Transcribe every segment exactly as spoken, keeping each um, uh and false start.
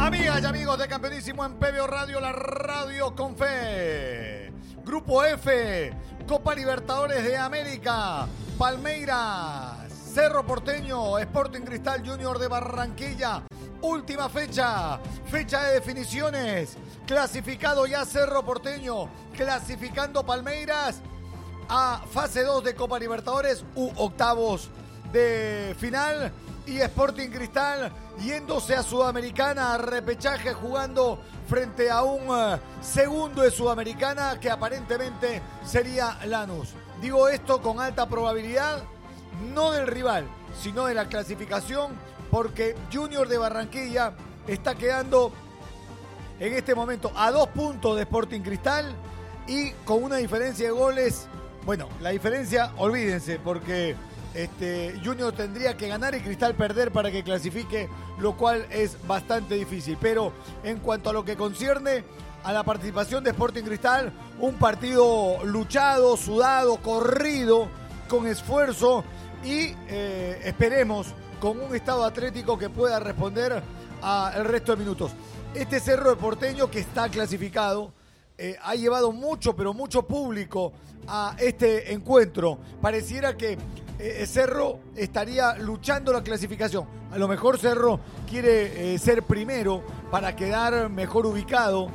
Amigas y amigos de Campeonísimo en P B O Radio, la radio con fe. Grupo F, Copa Libertadores de América, Palmeiras, Cerro Porteño, Sporting Cristal Junior de Barranquilla. Última fecha, fecha de definiciones. Clasificado ya Cerro Porteño, clasificando Palmeiras a fase dos de Copa Libertadores u octavos de final. Y Sporting Cristal yéndose a Sudamericana, a repechaje, jugando frente a un uh, segundo de Sudamericana que aparentemente sería Lanús. Digo esto con alta probabilidad, no del rival, sino de la clasificación, porque Junior de Barranquilla está quedando en este momento a dos puntos de Sporting Cristal y con una diferencia de goles. Bueno, la diferencia, olvídense, porque Este, Junior tendría que ganar y Cristal perder para que clasifique, lo cual es bastante difícil. Pero en cuanto a lo que concierne a la participación de Sporting Cristal, un partido luchado, sudado, corrido, con esfuerzo y eh, esperemos con un estado atlético que pueda responder al resto de minutos. Este Cerro Porteño, que está clasificado, eh, ha llevado mucho, pero mucho público a este encuentro. Pareciera que Eh, Cerro estaría luchando la clasificación. A lo mejor Cerro quiere eh, ser primero para quedar mejor ubicado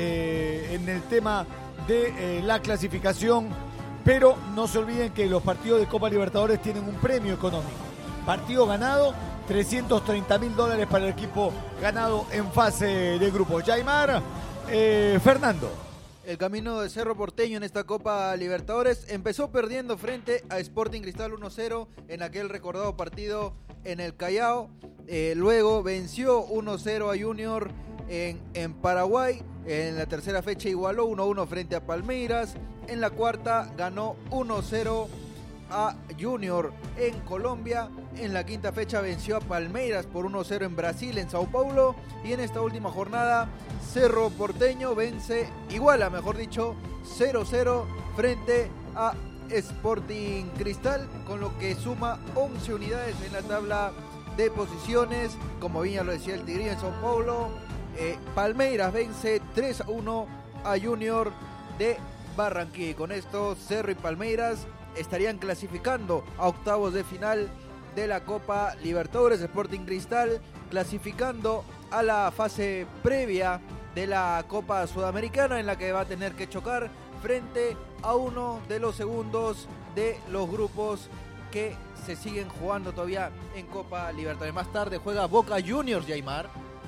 eh, en el tema de eh, la clasificación, pero no se olviden que los partidos de Copa Libertadores tienen un premio económico. Partido ganado, trescientos treinta mil dólares para el equipo ganado en fase de grupos. Yaimar, eh, Fernando. El camino de Cerro Porteño en esta Copa Libertadores empezó perdiendo frente a Sporting Cristal uno cero en aquel recordado partido en el Callao. Eh, luego venció uno cero a Junior en, en Paraguay. En la tercera fecha igualó uno uno frente a Palmeiras. En la cuarta ganó uno cero a Junior en Colombia. En la quinta fecha venció a Palmeiras por uno cero en Brasil, en Sao Paulo. Y en esta última jornada Cerro Porteño vence, iguala mejor dicho, cero cero frente a Sporting Cristal, con lo que suma once unidades en la tabla de posiciones. Como bien ya lo decía el Tigrillo en Sao Paulo, eh, Palmeiras vence tres a uno a Junior de Barranquilla. Y con esto Cerro y Palmeiras estarían clasificando a octavos de final de la Copa Libertadores. Sporting Cristal clasificando a la fase previa de la Copa Sudamericana, en la que va a tener que chocar frente a uno de los segundos de los grupos que se siguen jugando todavía en Copa Libertadores. Más tarde juega Boca Juniors, Yaimar.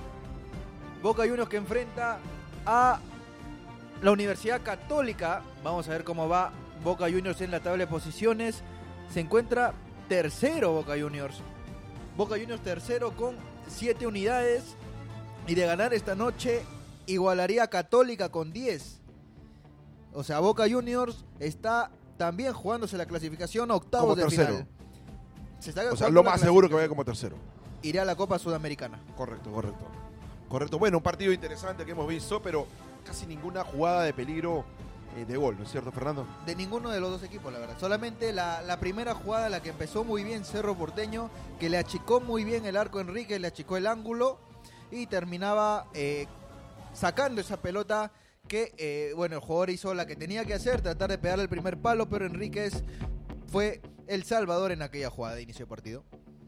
Boca Juniors que enfrenta a la Universidad Católica. Vamos a ver cómo va Boca Juniors en la tabla de posiciones. Se encuentra tercero Boca Juniors. Boca Juniors tercero con siete unidades. Y de ganar esta noche igualaría a Católica con diez. O sea, Boca Juniors está también jugándose la clasificación a octavos de final. Se está o sea, lo más seguro que vaya como tercero. Irá a la Copa Sudamericana. Correcto, correcto. Correcto. Bueno, un partido interesante que hemos visto, pero casi ninguna jugada de peligro eh, de gol, ¿no es cierto, Fernando? De ninguno de los dos equipos, la verdad. Solamente la, la primera jugada, la que empezó muy bien Cerro Porteño, que le achicó muy bien el arco a Enrique, le achicó el ángulo y terminaba eh, sacando esa pelota que, eh, bueno, el jugador hizo la que tenía que hacer, tratar de pegarle el primer palo, pero Enríquez fue el salvador en aquella jugada de inicio de partido.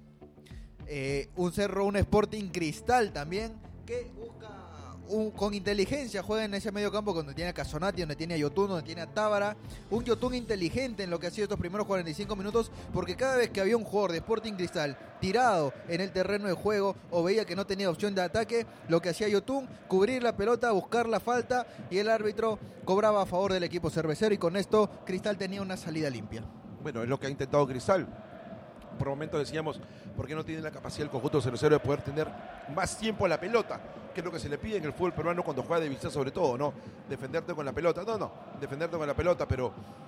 Eh, un Cerro, un Sporting Cristal también, que busca un, con inteligencia, juega en ese medio campo donde tiene a Casonati, donde tiene a Yotun, donde tiene a Tábara. Un Yotun inteligente en lo que ha sido estos primeros cuarenta y cinco minutos, porque cada vez que había un jugador de Sporting Cristal tirado en el terreno de juego o veía que no tenía opción de ataque, lo que hacía Yotun, cubrir la pelota, buscar la falta, y el árbitro cobraba a favor del equipo cervecero, y con esto Cristal tenía una salida limpia. Bueno, es lo que ha intentado Cristal. Por momentos decíamos, ¿por qué no tiene la capacidad el conjunto cervecero de poder tener más tiempo a la pelota? Que es lo que se le pide en el fútbol peruano cuando juega de visita, sobre todo, ¿no? Defenderte con la pelota. No, no, defenderte con la pelota, pero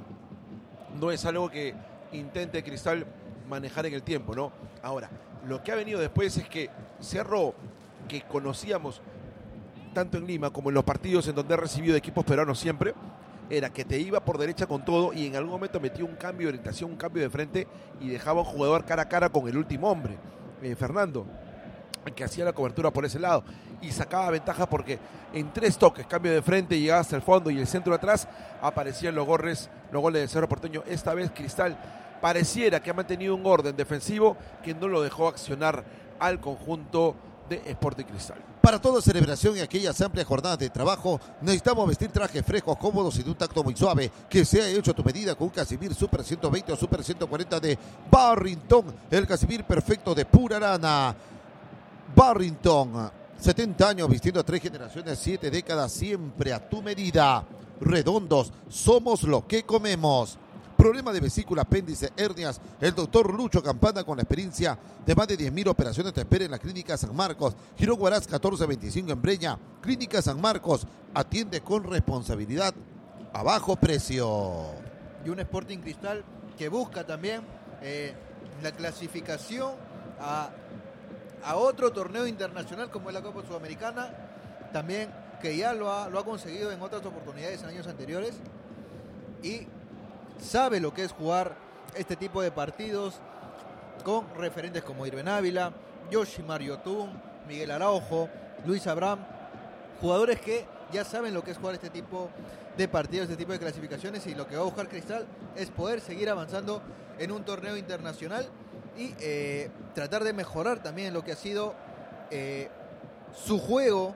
no es algo que intente Cristal manejar en el tiempo, ¿no? Ahora, lo que ha venido después es que Cerro, que conocíamos tanto en Lima como en los partidos en donde ha recibido equipos peruanos siempre, era que te iba por derecha con todo y en algún momento metió un cambio de orientación, un cambio de frente y dejaba a un jugador cara a cara con el último hombre, eh, Fernando. que hacía la cobertura por ese lado y sacaba ventaja porque en tres toques, cambio de frente, llegaba hasta el fondo y el centro de atrás, aparecían los goles, los goles de Cerro Porteño. Esta vez Cristal pareciera que ha mantenido un orden defensivo que no lo dejó accionar al conjunto de Sporting Cristal. Para toda celebración y aquellas amplias jornadas de trabajo, necesitamos vestir trajes frescos, cómodos y de un tacto muy suave, que sea hecho a tu medida con un Casimir Super ciento veinte o Super ciento cuarenta de Barrington, el Casimir perfecto de pura lana. Barrington, setenta años vistiendo a tres generaciones, siete décadas, siempre a tu medida. Redondos, somos lo que comemos. Problema de vesícula, apéndice, hernias. El doctor Lucho Campana, con la experiencia de más de diez mil operaciones, te espera en la Clínica San Marcos. Girón Huaraz catorce veinticinco en Breña. Clínica San Marcos, atiende con responsabilidad a bajo precio. Y un Sporting Cristal que busca también eh, la clasificación a, a otro torneo internacional como es la Copa Sudamericana, también que ya lo ha, lo ha conseguido en otras oportunidades en años anteriores, y sabe lo que es jugar este tipo de partidos con referentes como Irben Ávila, Yoshimar Yotun, Miguel Araujo, Luis Abraham, jugadores que ya saben lo que es jugar este tipo de partidos, este tipo de clasificaciones, y lo que va a buscar Cristal es poder seguir avanzando en un torneo internacional y eh, tratar de mejorar también lo que ha sido eh, su juego,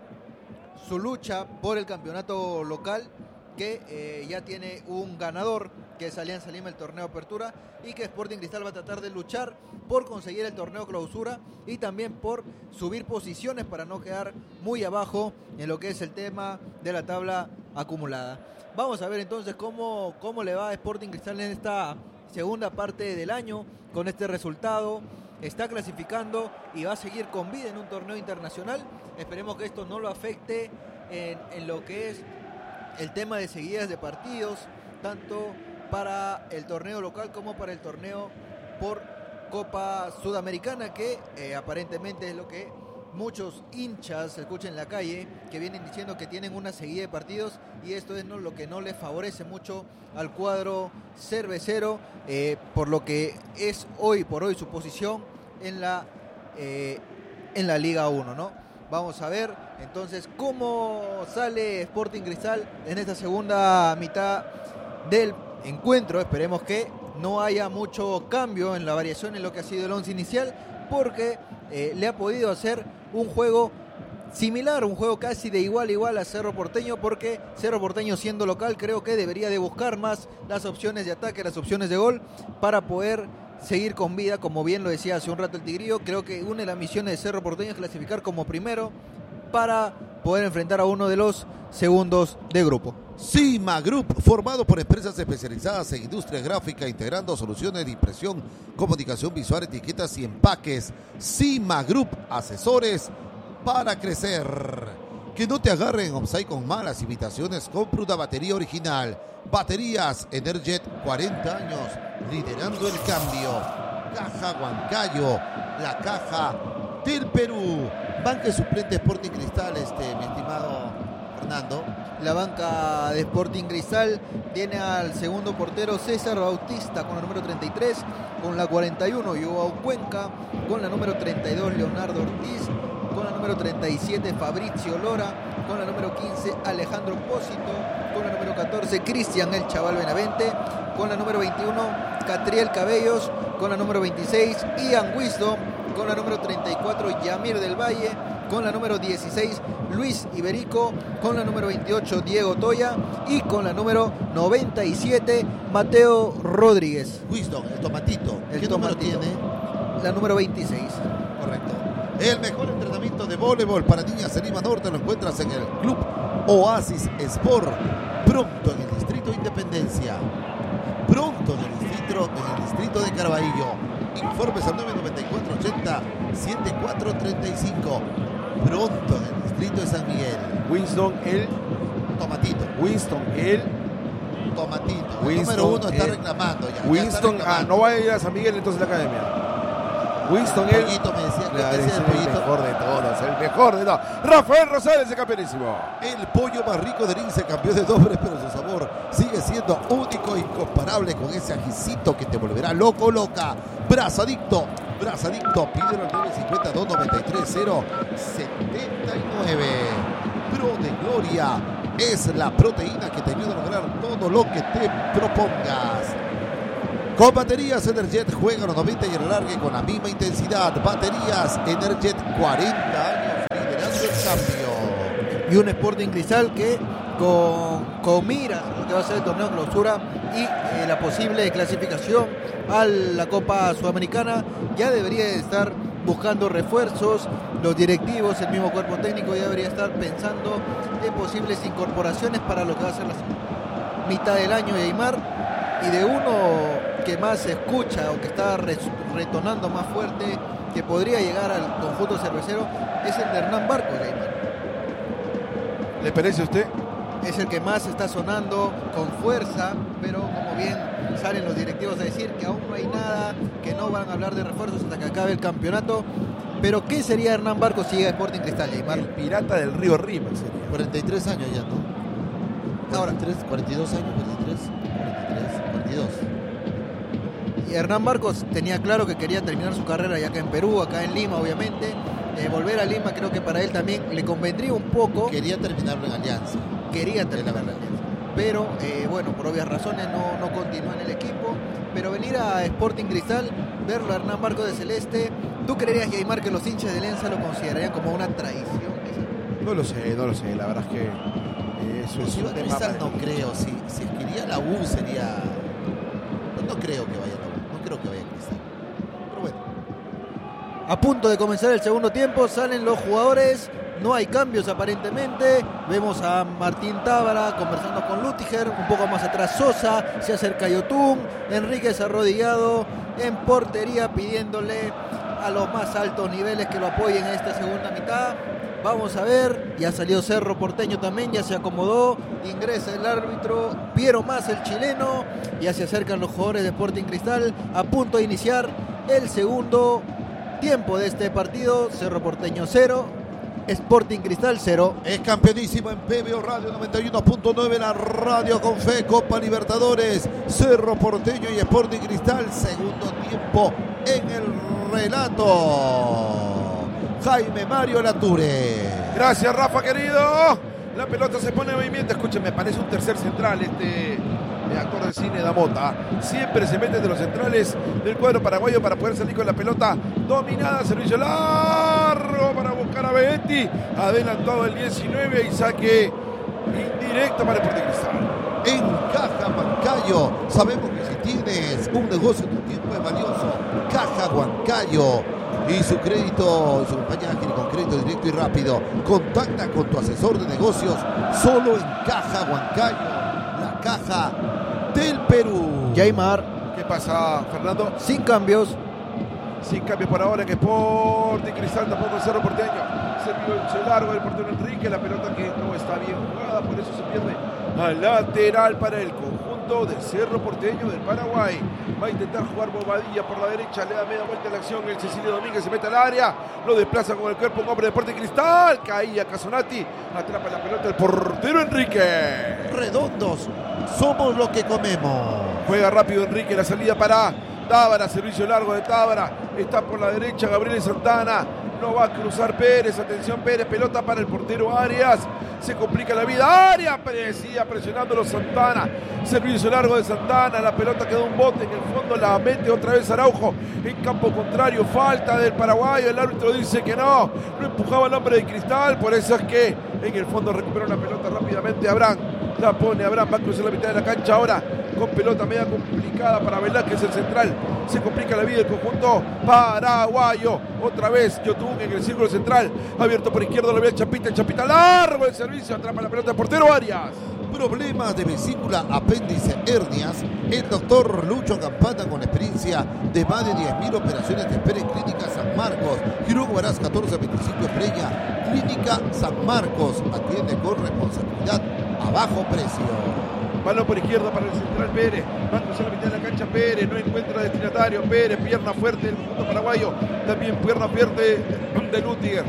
su lucha por el campeonato local, que eh, ya tiene un ganador, que es Alianza Lima, el torneo Apertura, y que Sporting Cristal va a tratar de luchar por conseguir el torneo Clausura y también por subir posiciones para no quedar muy abajo en lo que es el tema de la tabla acumulada. Vamos a ver entonces cómo, cómo le va a Sporting Cristal en esta segunda parte del año con este resultado. Está clasificando y va a seguir con vida en un torneo internacional. Esperemos que esto no lo afecte en, en lo que es el tema de seguidas de partidos, tanto para el torneo local como para el torneo por Copa Sudamericana, que eh, aparentemente es lo que muchos hinchas se escuchan en la calle, que vienen diciendo que tienen una seguida de partidos, y esto es no, lo que no les favorece mucho al cuadro cervecero, eh, por lo que es hoy por hoy su posición en la, eh, en la Liga uno, ¿no? Vamos a ver entonces cómo sale Sporting Cristal en esta segunda mitad del encuentro. Esperemos que no haya mucho cambio en la variación en lo que ha sido el once inicial, porque eh, le ha podido hacer un juego similar, un juego casi de igual a igual a Cerro Porteño, porque Cerro Porteño, siendo local, creo que debería de buscar más las opciones de ataque, las opciones de gol, para poder seguir con vida, como bien lo decía hace un rato el Tigrillo. Creo que una de las misiones de Cerro Porteño es clasificar como primero para poder enfrentar a uno de los segundos de grupo. Cima Group, formado por empresas especializadas en industria gráfica, integrando soluciones de impresión, comunicación visual, etiquetas y empaques. Cima Group, asesores para crecer. Que no te agarren offside con malas invitaciones. Compra una batería original. Baterías Energet, cuarenta años, liderando el cambio. Caja Huancayo, la caja del Perú. Banca suplente Sporting Cristal, este, mi estimado Fernando. La banca de Sporting Cristal tiene al segundo portero César Bautista con la número treinta y tres, con la cuarenta y uno Joao Cuenca, con la número treinta y dos Leonardo Ortiz, con la número treinta y siete Fabrizio Lora, con la número quince Alejandro Pósito, con la número catorce Cristian El Chaval Benavente, con la número veintiuno Catriel Cabellos, con la número veintiséis Ian Wisdom, con la número treinta y cuatro Yamir del Valle, con la número dieciséis Luis Iberico, con la número veintiocho Diego Toya y con la número noventa y siete Mateo Rodríguez. Wisdom, el tomatito. El ¿Qué tomatito. número tiene? La número veintiséis. Correcto. El mejor entrenamiento de voleibol para niñas en Lima Norte lo encuentras en el Club Oasis Sport, pronto en el Distrito Independencia, pronto en el Distrito, en el distrito de Caraballo. Informes al nueve nueve cuatro ochenta setenta y cuatro treinta y cinco, pronto en el Distrito de San Miguel. Winston el Tomatito. Winston el Tomatito. El Winston, número uno está el- reclamando ya. ya Winston, está ah, reclamando. no vaya a ir a San Miguel entonces a la academia. Winston El el pollito me decía, La- ¿qué decía el el pollito? mejor de todos, el mejor de todos. Rafael Rosales, el campeonísimo. El pollo más rico de Lince cambió de nombre, pero su sabor sigue siendo único e incomparable, con ese ajicito que te volverá loco, loca. Brazadicto, Brazadicto, pídelo al nueve cinco dos, nueve tres cero, siete nueve. Pro de Gloria es la proteína que te ayuda a lograr todo lo que te propongas. Con baterías Energet juega los noventa y el alargue con la misma intensidad. Baterías Energet, cuarenta años liderando el cambio. Y un Sporting Cristal que con, con miras a lo que va a ser el torneo de clausura y eh, la posible clasificación a la Copa Sudamericana ya debería estar buscando refuerzos. Los directivos, el mismo cuerpo técnico ya debería estar pensando en posibles incorporaciones para lo que va a ser la mitad del año de Aymar. Y de uno que más se escucha o que está retonando más fuerte, que podría llegar al conjunto cervecero, es el de Hernán Barcos de Aymar. ¿Le parece a usted? Es el que más está sonando con fuerza, pero como bien salen los directivos a decir que aún no hay nada, que no van a hablar de refuerzos hasta que acabe el campeonato. Pero ¿qué sería Hernán Barcos si llega a Sporting Cristal, Aymar? El pirata del río Rima sería. cuarenta y tres años ya, ¿no? Ahora, cuarenta y tres, cuarenta y dos años, cuarenta y tres, cuarenta y tres, cuarenta y dos. Y Hernán Barcos tenía claro que quería terminar su carrera ya acá en Perú, acá en Lima, obviamente. Eh, volver a Lima creo que para él también le convendría un poco. Quería terminarlo en Alianza. Quería terminar en Alianza. Pero, eh, bueno, por obvias razones no, no continúa en el equipo. Pero venir a Sporting Cristal, verlo a Hernán Barcos de Celeste, ¿tú creerías, Aymar, que los hinchas de Lenza lo considerarían como una traición? No lo sé, no lo sé. La verdad es que eh, eso es Si un va a tema Cristal para- no creo. Si, si es que iría a la U sería... No, no creo que vaya a la U. No creo que vaya a Cristal. Pero bueno. A punto de comenzar el segundo tiempo, salen los jugadores, no hay cambios aparentemente. Vemos a Martín Tábara conversando con Lutiger, un poco más atrás Sosa, se acerca Yotun, Enríquez arrodillado en portería pidiéndole a los más altos niveles que lo apoyen en esta segunda mitad. Vamos a ver, ya salió Cerro Porteño también, ya se acomodó, ingresa el árbitro, Piero Más, el chileno, ya se acercan los jugadores de Sporting Cristal, a punto de iniciar el segundo tiempo de este partido. Cerro Porteño cero, Sporting Cristal cero. Es campeonísimo en P B O Radio noventa y uno punto nueve, la radio con fe, Copa Libertadores, Cerro Porteño y Sporting Cristal, segundo tiempo en el relato. Jaime Mario Lature. Gracias, Rafa, querido. La pelota se pone en movimiento. Escúcheme, parece un tercer central este eh, actor de cine Damota. Siempre se mete de los centrales del cuadro paraguayo para poder salir con la pelota dominada. Servicio largo para buscar a Benetti. Adelantado el diecinueve y saque indirecto para el Sporting Cristal. En Caja Huancayo, sabemos que si tienes un negocio, tu tiempo es valioso. Caja Huancayo y su crédito, su compañía Ágil con crédito directo y rápido. Contacta con tu asesor de negocios solo en Caja Huancayo, la caja del Perú. Y Aymar, ¿Qué pasa, Fernando? sin cambios, Sin cambio por ahora que Sporting Cristal, tampoco el Cerro Porteño. Se vio el largo del portero Enrique, la pelota que no está bien jugada, por eso se pierde al lateral para el conjunto de Cerro Porteño del Paraguay. Va a intentar jugar Bobadilla por la derecha, le da media vuelta a la acción, el Cecilio Domínguez se mete al área, lo desplaza con el cuerpo un hombre de Sporting Cristal, caía Casonati, atrapa la pelota el portero Enrique. Redondos, somos lo que comemos. Juega rápido Enrique, la salida para Tábara, servicio largo de Tábara, está por la derecha Gabriel Santana, no va a cruzar Pérez, atención Pérez, pelota para el portero Arias, se complica la vida, Arias parecía presionándolo Santana, servicio largo de Santana, la pelota quedó un bote en el fondo, la mete otra vez Araujo, en campo contrario, falta del paraguayo, el árbitro dice que no, no empujaba el hombre de Cristal, por eso es que en el fondo recuperó la pelota rápidamente Abraham, la pone Abraham, va a cruzar la mitad de la cancha ahora, con pelota media complicada para Velázquez, el central, se complica la vida del conjunto paraguayo, otra vez Yotun en el círculo central, abierto por izquierda, lo ve el Chapita, el Chapita largo el servicio, atrapa la pelota el portero Arias. Problemas de vesícula, apéndice, hernias. El doctor Lucho Campana, con experiencia de más de diez mil operaciones, te espera en Clínica San Marcos. Quiroga Varaz catorce veinticinco Estrella. Clínica San Marcos. Atiende con responsabilidad a bajo precio. Balón por izquierda para el central Pérez. Va a cruzar la mitad de la cancha Pérez. No encuentra destinatario. Pérez, pierna fuerte del conjunto paraguayo. También pierna fuerte de Lutiger.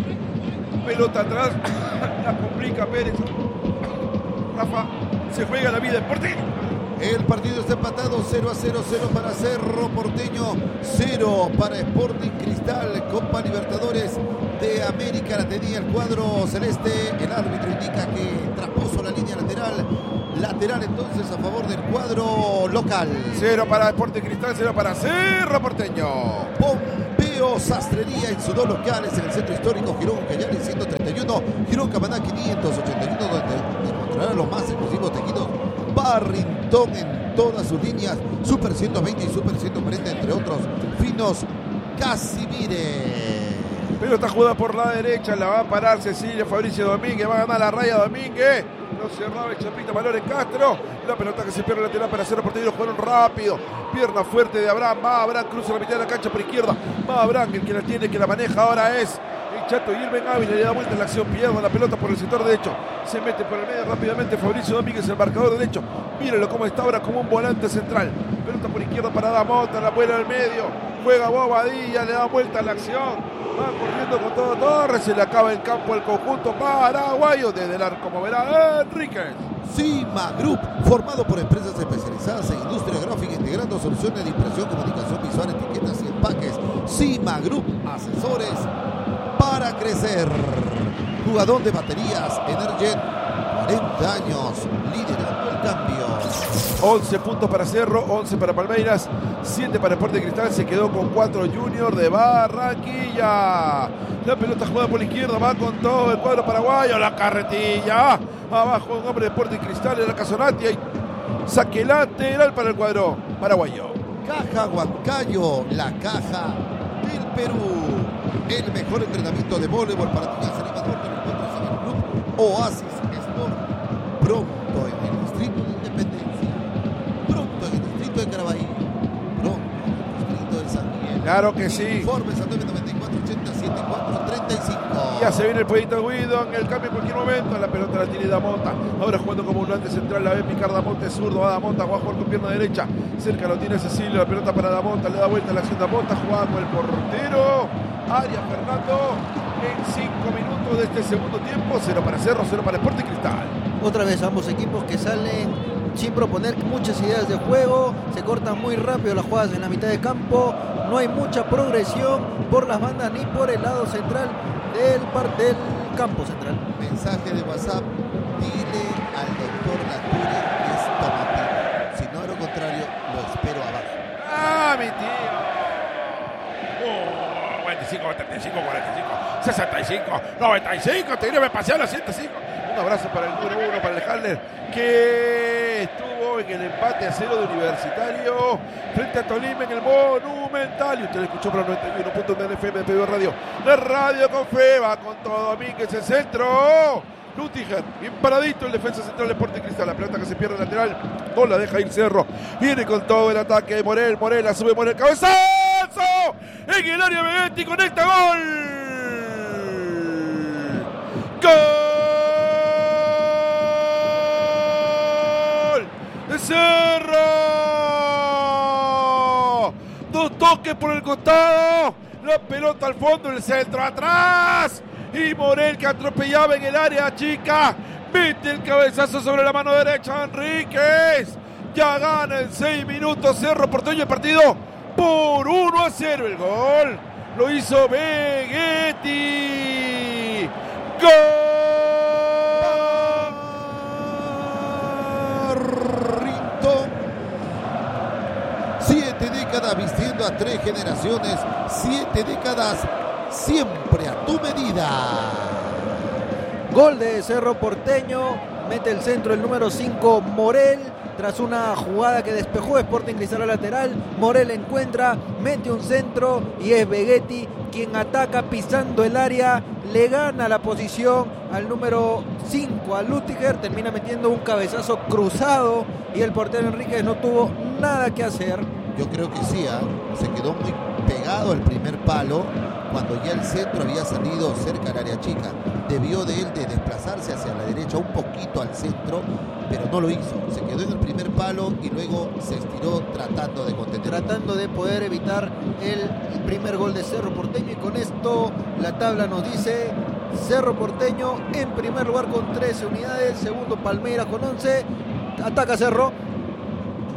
Pelota atrás. La complica Pérez. Rafa, se juega la vida Sporting. El partido está empatado cero a cero, cero para Cerro Porteño, cero para Sporting Cristal. Copa Libertadores de América la tenía el cuadro celeste. El árbitro indica que traspuso la línea lateral. Lateral entonces a favor del cuadro local. Cero para Sporting Cristal, cero para Cerro Porteño. Pompeo Sastrería en sus dos locales en el centro histórico Girón Cayale ciento treinta y uno, Girón Camaná quinientos ochenta y uno, donde encontrará los más exclusivos tejidos Barrington en todas sus líneas, Super ciento veinte y Super ciento cuarenta, entre otros finos. Casimire. Pelota jugada por la derecha, la va a parar Cecilia Fabricio Domínguez, va a ganar la raya Domínguez. No cerraba el Chapita Valores Castro. La pelota que se pierde lateral para Cerro Porteño. Jugaron rápido. Pierna fuerte de Abraham. Va Abraham, cruza la mitad de la cancha por izquierda. Va Abraham, el que la tiene, que la maneja ahora es el Chato Irving Ávila. Le da vuelta en la acción. Pierde la pelota por el sector derecho. Se mete por el medio rápidamente Fabricio Domínguez, el marcador derecho. Mírenlo cómo está ahora, como un volante central. Pelota por izquierda para Damota. La vuela al medio. Juega Bobadilla. Le da vuelta a la acción. Va corriendo con todo Torres, se le acaba el campo al conjunto paraguayo desde el arco, como verá Enríquez. Cima Group, formado por empresas especializadas en industria gráfica, integrando soluciones de impresión, comunicación visual, etiquetas y empaques. Cima Group, asesores para crecer. Jugador de baterías, Energet, cuarenta años, liderando el cambio. once puntos para Cerro, once para Palmeiras, siete para Sporting Cristal. Se quedó con cuatro Junior de Barranquilla. La pelota jugada por la izquierda, va con todo el cuadro paraguayo. La carretilla, abajo un hombre de Sporting Cristal, en la Casonati. Hay saque lateral para el cuadro paraguayo. Caja Huancayo, la caja del Perú. El mejor entrenamiento de voleibol para niñas animador del encuentro Civil Club Oasis Sport. Pronto en el distrito de Independencia, pronto en el distrito de Caraballo, pronto en el distrito de San Miguel. Claro que sí. Informes al nueve noventa y cuatro, ochenta y siete, cuatro treinta y cinco. Ya se viene el pollito Guido en el cambio en cualquier momento. La pelota la tiene Damota. Ahora jugando como volante central, la ve picar Damota, es zurdo. Va Damota, va a jugar con pierna derecha. Cerca lo tiene Cecilio. La pelota para Damota, le da vuelta a la acción de Damota. Jugada con el portero Arias Fernando. En cinco minutos de este segundo tiempo, cero para Cerro, cero para Sporting Cristal. Otra vez ambos equipos que salen sin proponer muchas ideas de juego, se cortan muy rápido las jugadas en la mitad de campo, no hay mucha progresión por las bandas ni por el lado central del, par del campo central. Mensaje de WhatsApp: dile al doctor Laturia que es tomatito, si no, de lo contrario lo espero abajo. ¡Ah, mi tío! Oh, cuarenta y cinco, cuarenta y cinco, cuarenta y cinco, sesenta y cinco, noventa y cinco, te diré, me pasé a los ciento cinco. Un abrazo para el número uno, para el Halder, que estuvo en el empate a cero de Universitario frente a Tolima en el Monumental. Y usted lo escuchó por el noventa y uno punto uno F M de P B Radio. La radio con fe, va con todo Domínguez, el centro. Lutiger, bien paradito el defensa central de Sporting Cristal. La pelota que se pierde lateral, no la deja ir Cerro. Viene con todo el ataque de Morel, Morel, la sube Morel, cabezazo. En el área Begetti, conecta, gol. ¡Gol! ¡De Cerro! Dos toques por el costado. La pelota al fondo, el centro atrás. Y Morel, que atropellaba en el área chica, mete el cabezazo sobre la mano derecha. Enríquez ya gana en seis minutos Cerro Porteño el partido por uno a cero. El gol lo hizo Begetti. ¡Gol! Siete décadas vistiendo a tres generaciones, siete décadas siempre a tu medida. Gol de Cerro Porteño, mete el centro el número cinco Morel, tras una jugada que despejó Sporting Cristal lateral. Morel encuentra, mete un centro y es Begetti quien ataca pisando el área, le gana la posición al número cinco, a Lutiger, termina metiendo un cabezazo cruzado y el portero Enríquez no tuvo nada que hacer. Yo creo que sí, ¿eh? Se quedó muy pegado al primer palo cuando ya el centro había salido cerca del área chica. Debió de él de desplazarse hacia la derecha un poquito al centro, pero no lo hizo. Se quedó en el primer palo y luego se estiró tratando de contener. Tratando de poder evitar el primer gol de Cerro Porteño, y con esto la tabla nos dice Cerro Porteño en primer lugar con trece unidades, segundo Palmeiras con once, ataca Cerro.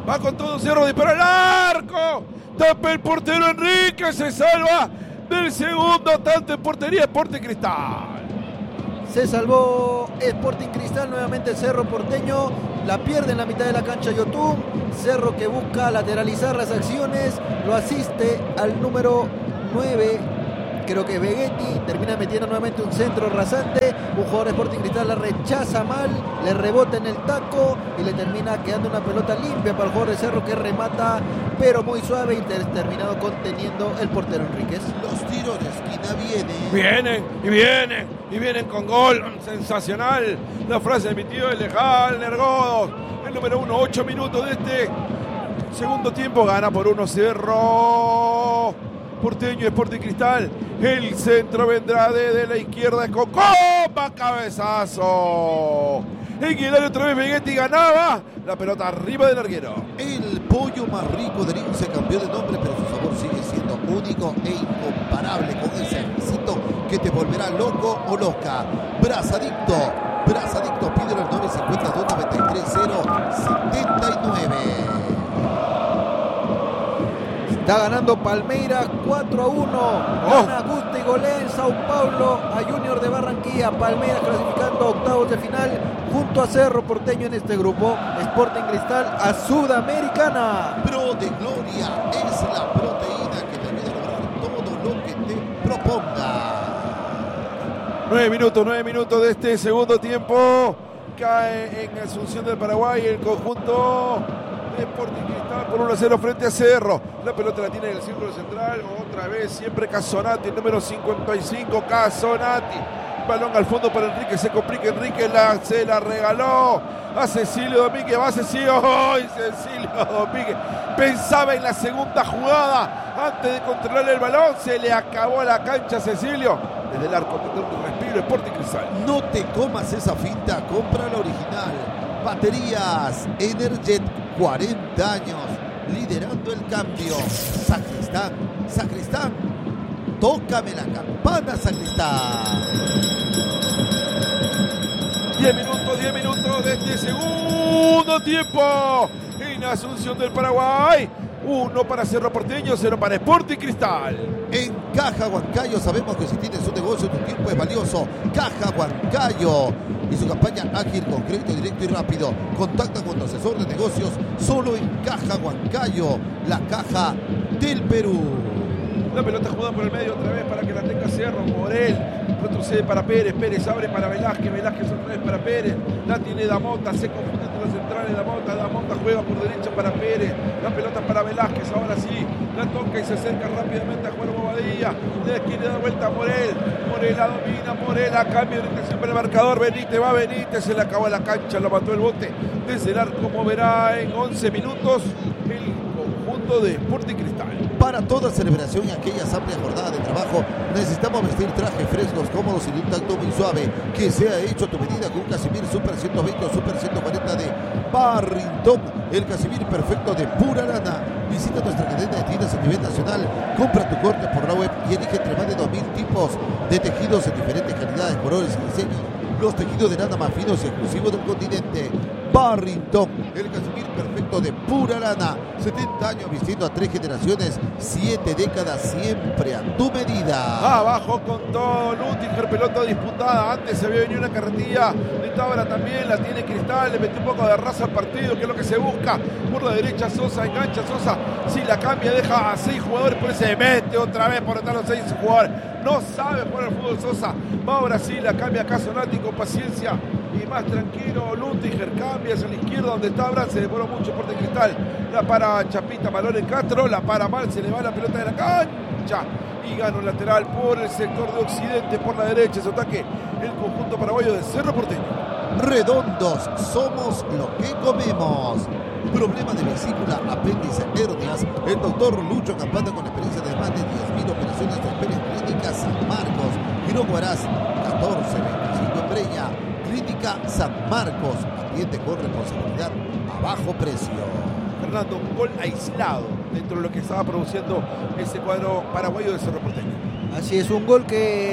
Va con todo Cerro, dispara al arco. Tapa el portero Enrique, se salva del segundo tanto en portería Sporting Cristal. Se salvó Sporting Cristal, nuevamente Cerro Porteño, la pierde en la mitad de la cancha Yotun. Cerro que busca lateralizar las acciones, lo asiste al número nueve, creo que Vegetti, termina metiendo nuevamente un centro rasante, un jugador de Sporting Cristal la rechaza mal, le rebota en el taco y le termina quedando una pelota limpia para el jugador de Cerro que remata, pero muy suave y ter terminado conteniendo el portero Enríquez. Los tiros de esquina vienen. Vienen y vienen y vienen con gol sensacional. La frase emitió el Lejal Nergodos, el número uno, ocho minutos de este segundo tiempo, gana por uno Cerro Porteño, Sporting Cristal. El centro vendrá desde la izquierda con Copa, cabezazo. En el área otra vez Vegetti ganaba. La pelota arriba del larguero. El pollo más rico del I N S S cambió de nombre, pero su sabor sigue siendo único e incomparable, con ese exquisito que te volverá loco o loca. Brazadicto, Brazadicto, pídelo al nueve cinco dos, nueve tres cero, siete nueve. Está ganando Palmeiras cuatro a uno. Gana Gusta y golea en Sao Paulo a Junior de Barranquilla. Palmeiras clasificando a octavos de final junto a Cerro Porteño en este grupo. Sporting Cristal a Sudamericana. Pro de Gloria es la proteína que te ayuda a lograr todo lo que te proponga. Nueve minutos, nueve minutos de este segundo tiempo. Cae en Asunción del Paraguay el conjunto de Sporting Cristal por uno a cero frente a Cerro. La pelota la tiene en el círculo central. Otra vez siempre Casonati, el número cincuenta y cinco, Casonati. Balón al fondo para Enrique, se complica Enrique, la, se la regaló a Cecilio Domínguez. Va Cecilio, ¡oh! Cecilio Domínguez pensaba en la segunda jugada antes de controlar el balón. Se le acabó la cancha a Cecilio. Desde el arco, tratando un respiro, Sporting Cristal. No te comas esa finta, compra la original. Baterías Energet, cuarenta años, liderando el cambio. Sacristán, Sacristán, tócame la campana, Sacristán. diez minutos, diez minutos de este segundo tiempo en Asunción del Paraguay. Uno para Cerro Porteño, cero para Sporting Cristal. En Caja Huancayo sabemos que si tienes un negocio tu tiempo es valioso. Caja Huancayo y su campaña ágil con crédito directo y rápido. Contacta con tu asesor de negocios solo en Caja Huancayo, la caja del Perú. La pelota jugada por el medio otra vez para que la tenga Cerro. Morel retrocede para Pérez. Pérez abre para Velázquez. Velázquez otra vez para Pérez. La tiene Damota. Se confunde entre los centrales. Damota. Damota juega por derecha para Pérez. La pelota para Velázquez. Ahora sí. La toca y se acerca rápidamente a Juan Bobadilla. De aquí le da vuelta a Morel. Morel la domina. Morel a cambio de orientación para el marcador. Benítez va Benítez. Se le acabó la cancha. Lo mató el bote. Desde el arco moverá en once minutos el conjunto de Sporting Cristal. Para toda celebración y aquellas amplias jornadas de trabajo, necesitamos vestir trajes frescos, cómodos y de un tacto muy suave, que sea hecho a tu medida con un Casimir Super ciento veinte o Super ciento cuarenta de Barrington, el Casimir perfecto de pura lana. Visita nuestra cadena de tiendas a nivel nacional, compra tu corte por la web y elige entre más de dos mil tipos de tejidos en diferentes calidades, colores y diseños. Los tejidos de lana más finos y exclusivos del continente. Barrington, el Casimir perfecto de pura lana. setenta años vistiendo a tres generaciones, siete décadas siempre a tu medida. Abajo con todo, Lutiger, pelota disputada. Antes se había venido una carretilla de Tábara también, la tiene Cristal, le metió un poco de raza al partido, que es lo que se busca. Por la derecha Sosa, engancha Sosa, si la cambia, deja a seis jugadores, por ese se mete otra vez por detrás los seis jugadores. No sabe jugar al fútbol Sosa. Va a Brasil, la cambia a Casonati con paciencia y más tranquilo. Lutiger cambia hacia la izquierda donde está Abraham, se demoró mucho por de Cristal. La para Chapita, Malón en Castro, la para mal, se le va la pelota de la cancha y gana un lateral por el sector de Occidente, por la derecha. Su ataque el conjunto paraguayo de Cerro Porteño. Redondos, somos lo que comemos. Problemas de vesícula, apéndice, hernias. El doctor Lucho Campana, con experiencia de más de diez mil operaciones, de espera en Clínica San Marcos. Giro Guaraz, catorce veinticinco en Breña. Clínica San Marcos, atiende con responsabilidad a bajo precio. Fernando, un gol aislado dentro de lo que estaba produciendo ese cuadro paraguayo de Cerro Porteño. Así es, un gol que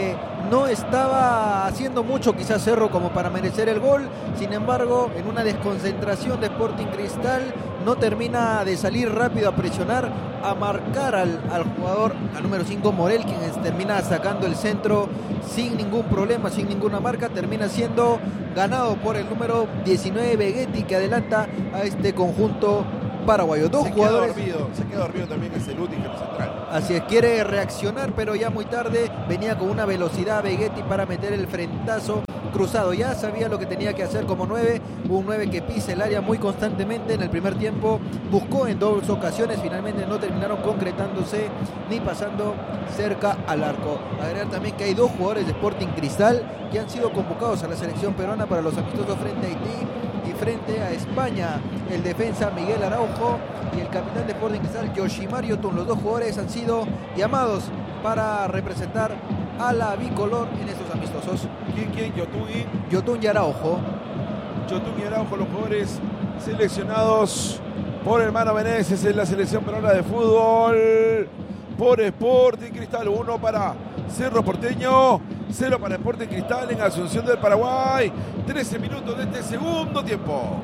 no estaba haciendo mucho quizás Cerro como para merecer el gol. Sin embargo, en una desconcentración de Sporting Cristal, no termina de salir rápido a presionar, a marcar al, al jugador, al número cinco Morel, quien es, termina sacando el centro sin ningún problema, sin ninguna marca. Termina siendo ganado por el número diecinueve Vegetti, que adelanta a este conjunto paraguayo. Dos se jugadores. Queda dormido, se queda dormido también el Celuti, que es el central. Así es, quiere reaccionar, pero ya muy tarde. Venía con una velocidad Vegetti para meter el frentazo cruzado. Ya sabía lo que tenía que hacer como nueve. Un nueve que pisa el área muy constantemente. En el primer tiempo buscó en dos ocasiones. Finalmente no terminaron concretándose ni pasando cerca al arco. Agregar también que hay dos jugadores de Sporting Cristal que han sido convocados a la selección peruana para los amistosos frente a Haití y frente a España. El defensa Miguel Araujo y el capitán de Sporting Cristal Yoshimar Yotun. Los dos jugadores han sido llamados para representar a la bicolor en estos amistosos. ¿Quién, quién? Yotun y... Yotun y Araujo. Yotun y Araujo, los jugadores seleccionados por Hermano Meneses en la selección peruana de fútbol. Por Sporting Cristal, uno para Cerro Porteño, cero para Sporting Cristal en Asunción del Paraguay. trece minutos de este segundo tiempo.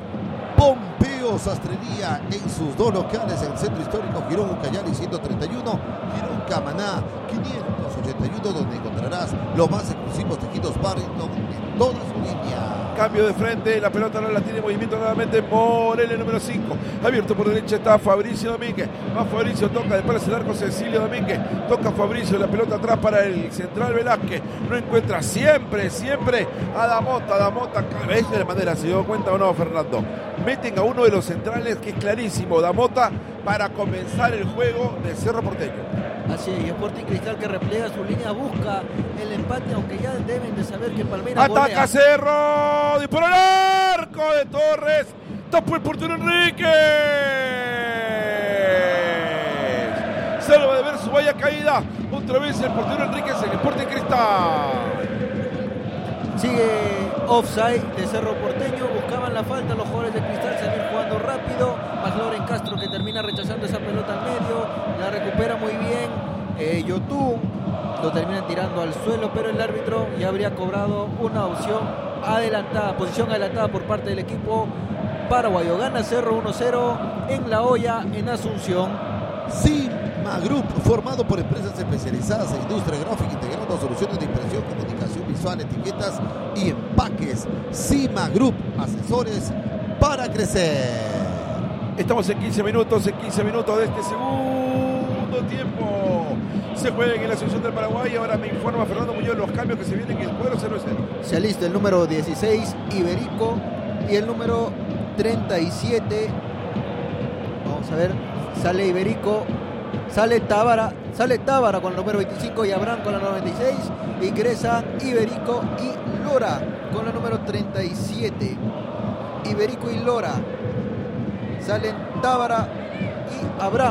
Pompeo Sastrería en sus dos locales en el Centro Histórico Girón Ucayali ciento treinta y uno, Girón Camaná quinientos ochenta y uno, donde encontrarás los más exclusivos tejidos Barrington en toda su línea. Cambio de frente, la pelota no la tiene en movimiento nuevamente Morel, el número cinco. Abierto por derecha está Fabricio Domínguez. Más Fabricio toca, después el arco Cecilio Domínguez. Toca Fabricio, la pelota atrás para el central Velázquez. No encuentra siempre, siempre a Damota. Damota, cabeza de manera, ¿se dio cuenta o no, Fernando? Meten a uno de los centrales que es clarísimo, Damota, para comenzar el juego de Cerro Porteño. Así es, y Sporting Cristal que repliega su línea, busca el empate, aunque ya deben de saber que Palmeiras ataca golea. Cerro, dispara al arco de Torres, tapó el portero Enríquez, salva de ver su valla caída, otra vez el portero Enríquez en Sporting Cristal. Sigue offside de Cerro Porteño, buscaban la falta los jugadores de Cristal, salir jugando rápido. McLaurin Castro que termina rechazando esa pelota al medio, la recupera muy bien eh, Yotun, lo terminan tirando al suelo, pero el árbitro ya habría cobrado una opción adelantada, posición adelantada por parte del equipo paraguayo. Gana Cerro uno cero en La Hoya, en Asunción. Cima Group, formado por empresas especializadas en industria gráfica, integrando soluciones de impresión, comunicación visual, etiquetas y empaques. Cima Group, asesores para crecer. Estamos en quince minutos, en quince minutos de este segundo tiempo. Se juega en la Asunción del Paraguay. Ahora me informa Fernando Muñoz los cambios que se vienen en el cuadro cero cero. Se alista el número dieciséis, Iberico, y el número treinta y siete. Vamos a ver, sale Iberico, sale Tábara, sale Tábara con el número veinticinco y Abraham con la noventa y seis. Ingresan Iberico y Lora con la número treinta y siete. Iberico y Lora. Salen Tábara y Abraham.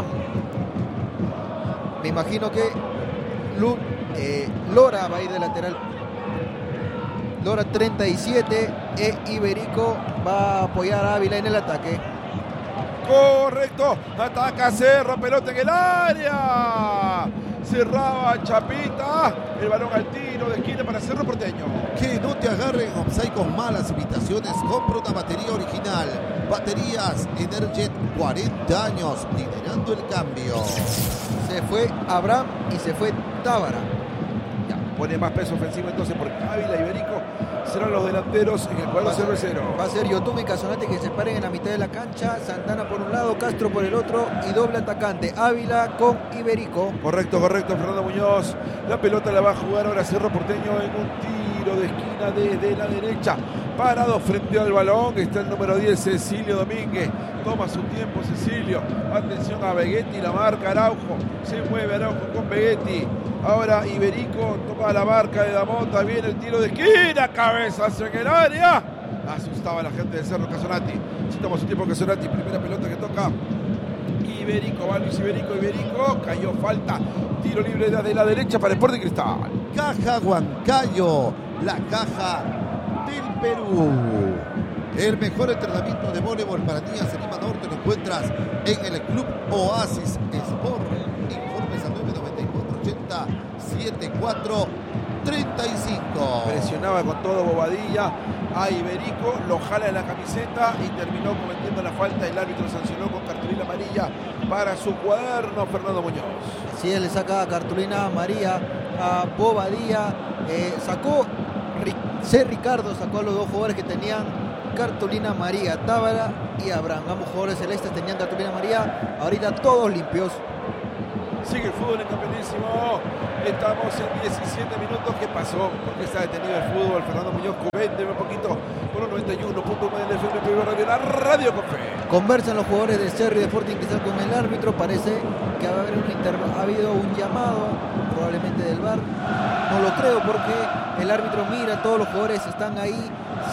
Me imagino que Lu, eh, Lora va a ir de lateral. Lora treinta y siete e Iberico va a apoyar a Ávila en el ataque. Correcto, ataca Cerro, pelota en el área. Cerraba Chapita, el balón al tiro de esquina para Cerro Porteño. Que no te agarren offside con malas imitaciones. Compra una batería original. Baterías Energet, cuarenta años, liderando el cambio. Se fue Abraham y se fue Tábara. Ya, pone más peso ofensivo entonces porque Ávila y Iberico serán los delanteros en el cuadro cero cero. Va a ser Yotun y Casonate que se paren en la mitad de la cancha. Santana por un lado, Castro por el otro y doble atacante. Ávila con Iberico. Correcto, correcto, Fernando Muñoz. La pelota la va a jugar ahora Cerro Porteño en un tiro de esquina desde la derecha. Parado frente al balón está el número diez, Cecilio Domínguez. Toma su tiempo Cecilio. Atención a Vegetti, la marca Araujo. Se mueve Araujo con Vegetti. Ahora Iberico toma la marca de Damota. Viene el tiro de esquina. Cabezazo en el área. Asustaba a la gente de Cerro Casonati. Si toma su tiempo Casonati. Primera pelota que toca Iberico. Va Luis Iberico. Iberico. Cayó falta. Tiro libre desde la derecha para Sporting Cristal. Caja Huancayo, la caja del Perú. El mejor entrenamiento de voleibol para niñas en Lima Norte lo encuentras en el Club Oasis Sport. Informes al nueve nueve cuatro ochenta setenta y cuatro treinta y cinco. Presionaba con todo Bobadilla a Iberico, lo jala en la camiseta y terminó cometiendo la falta. El árbitro sancionó con cartulina amarilla para su cuaderno Fernando Muñoz. Sí, él le saca cartulina amarilla a Bobadilla. Eh, sacó, C. Ricardo sacó a los dos jugadores que tenían cartulina amarilla, Tábara y Abraham. Ambos jugadores celestes tenían cartulina amarilla. Ahorita todos limpios. Sigue el fútbol en campeonísimo. Estamos en diecisiete minutos. ¿Qué pasó? ¿Por qué está detenido el fútbol? Fernando Muñoz, coménteme un poquito por un noventa y uno punto nueve de F M P Radio, la radio con fe. Conversan los jugadores de Cerro y de Sporting Cristal con el árbitro. Parece que va a haber un interno- ha habido un llamado, probablemente del V A R. No lo creo porque el árbitro mira, todos los jugadores están ahí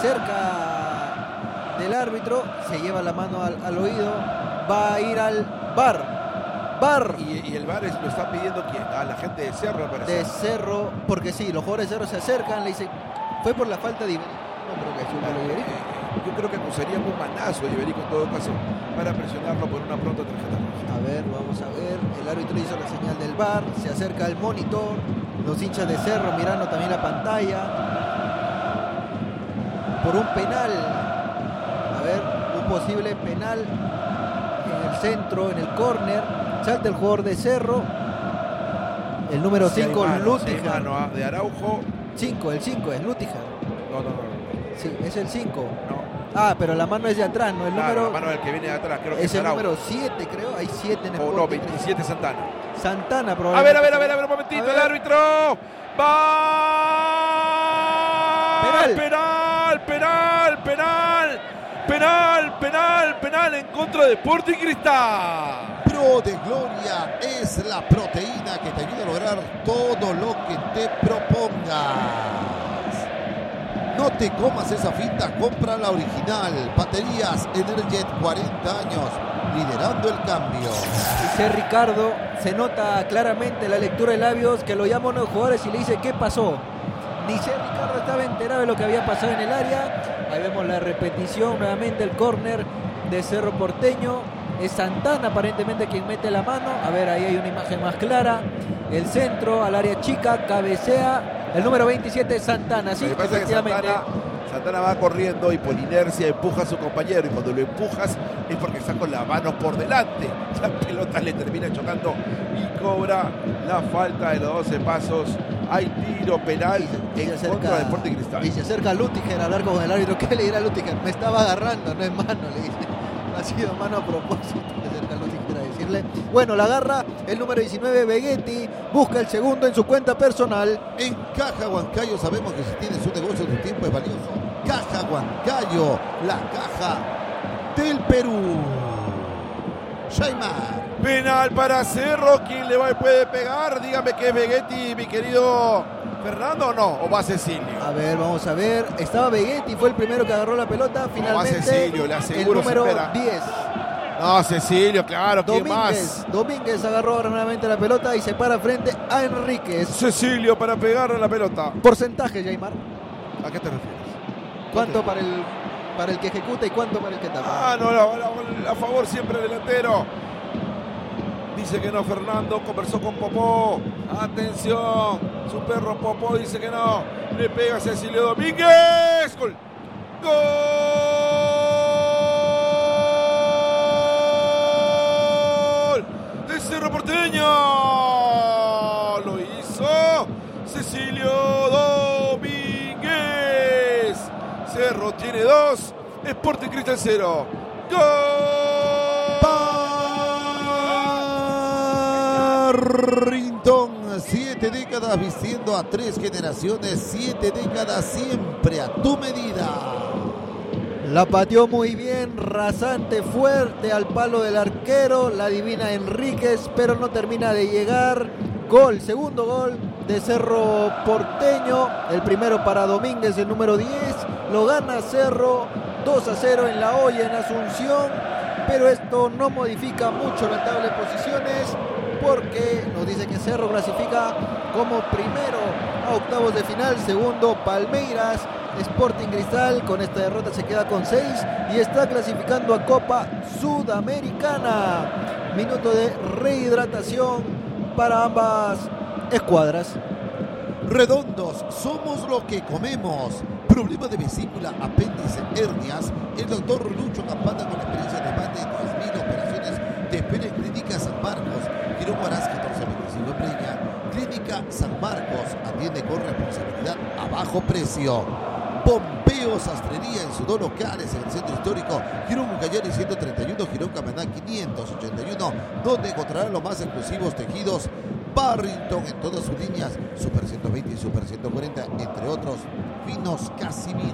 cerca del árbitro. Se lleva la mano al, al oído. Va a ir al V A R. V A R. Y, y el V A R es- lo está pidiendo quién? A la gente de Cerro, al parecer. De Cerro, porque sí, los jugadores de Cerro se acercan, le dicen, fue por la falta de Iberico. No creo que es una de Iberico. Yo creo que acusarían un manazo a Iberico en todo caso para presionarlo por una pronta tarjeta roja. A ver, vamos a ver. El árbitro hizo la señal del V A R, se acerca al monitor. Los hinchas de Cerro mirando también la pantalla. Por un penal. A ver, un posible penal en el centro, en el córner. Salta el jugador de Cerro. El número Si hay cinco, mano, si hay Lutiger. mano, ah, de Araujo. cinco, el cinco es Lutiger. No, no, no. no. Sí, es el cinco. no. Ah, pero la mano es de atrás, ¿no? El Claro, número la mano del que viene de atrás, creo que es es el Araujo. número siete, creo. Hay siete en el O no, Sporting. veintisiete Santana. Santana, A probablemente. ver, a ver, a ver, a ver, un momentito, A ver. el árbitro. Va. Penal. Penal, penal, penal. Penal, penal, penal en contra de Sporting Cristal. Pro de Gloria es la proteína que te ayuda a lograr todo lo que te propongas. No te comas esa finta, compra la original. Baterías Energet, cuarenta años, liderando el cambio. Dice Ricardo, se nota claramente la lectura de labios que lo llama uno de los jugadores y le dice, ¿qué pasó? Dice Ricardo estaba enterado de lo que había pasado en el área. Ahí vemos la repetición, nuevamente el córner de Cerro Porteño. Es Santana aparentemente quien mete la mano. A ver, ahí hay una imagen más clara. El centro al área chica, cabecea. El número veintisiete es Santana, sí, Lo que pasa es que efectivamente. Santana, Santana va corriendo y por inercia empuja a su compañero. Y cuando lo empujas es porque está con las manos por delante. La pelota le termina chocando y cobra la falta de los doce pasos. Hay tiro penal Y en se contra acerca, de Sporting Cristal. y se acerca Lutiger a hablar con el árbitro. ¿Qué le dirá Lutiger? Me estaba agarrando, no es mano, le dice. No ha sido mano a propósito. Se acerca Lutiger a decirle. Bueno, la agarra el número diecinueve, Vegetti. Busca el segundo en su cuenta personal. En Caja Huancayo sabemos que si tienes un negocio, tu tiempo es valioso. Caja Huancayo, la caja del Perú. Shaimar. Penal para Cerro. ¿Quién le va y puede pegar? Dígame que es Vegetti, mi querido Fernando, o no. ¿O va Cecilio? A ver, vamos a ver. Estaba Vegetti, fue el primero que agarró la pelota. Finalmente, Cecilio, le aseguro, el número se espera. diez. No, Cecilio, claro. ¿Quién Domínguez, más? Domínguez agarró nuevamente la pelota y se para frente a Enríquez. Cecilio para pegarle la pelota. Porcentaje, Jaimar. ¿A qué te refieres? ¿Cuánto para el, para el que ejecuta y cuánto para el que tapa? Ah, no, la- la- a favor siempre el delantero. Dice que no, Fernando conversó con Popó. Atención, su perro Popó dice que no. Le pega a Cecilio Domínguez. Gol. Gol de Cerro Porteño. Lo hizo Cecilio Domínguez. Cerro tiene dos. Sporting Cristal cero. Gol. Barrington, siete décadas vistiendo a tres generaciones, siete décadas siempre a tu medida. La pateó muy bien, rasante, fuerte al palo del arquero, la adivina Enríquez, pero no termina de llegar. Gol, segundo gol de Cerro Porteño, el primero para Domínguez, el número diez, lo gana Cerro dos a cero en La Hoya, en Asunción, pero esto no modifica mucho la tabla de posiciones, porque nos dice que Cerro clasifica como primero a octavos de final, segundo Palmeiras. Sporting Cristal con esta derrota se queda con seis y está clasificando a Copa Sudamericana. Minuto de rehidratación para ambas escuadras. Redondos, somos lo que comemos. Problema de vesícula, apéndice, hernias. El doctor Lucho Campana, con experiencia de más de diez mil operaciones, te espera en Clínica San Marcos. Quirón Huaraz catorce veinticinco en Breña. Clínica San Marcos, atiende con responsabilidad a bajo precio. Pompeo Sastrería en sus dos locales en el centro histórico, Girón Ucayali ciento treinta y uno, Girón Camaná quinientos ochenta y uno, donde encontrarán los más exclusivos tejidos Barrington en todas sus líneas, Super ciento veinte y Super ciento cuarenta, entre otros, finos Casimir.